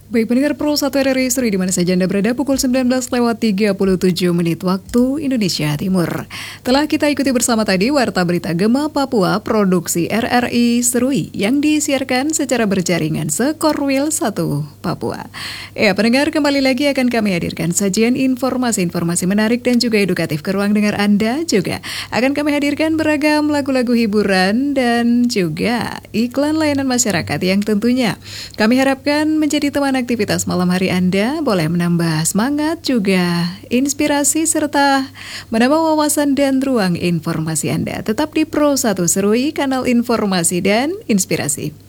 Baik pendengar Pro 1 RRI Seri di mana saja Anda berada pukul 19:37 waktu Indonesia Timur. Telah kita ikuti bersama tadi Warta Berita Gema Papua produksi RRI Serui yang disiarkan secara berjaringan Sekorwil 1 Papua. Ya pendengar, kembali lagi akan kami hadirkan sajian informasi-informasi menarik dan juga edukatif ke ruang dengar Anda. Juga akan kami hadirkan beragam lagu-lagu hiburan dan juga iklan layanan masyarakat yang tentunya kami harapkan menjadi teman aktivitas malam hari Anda, boleh menambah semangat, juga inspirasi, serta menambah wawasan dan ruang informasi Anda. Tetap di Pro 1 Serui, kanal informasi dan inspirasi.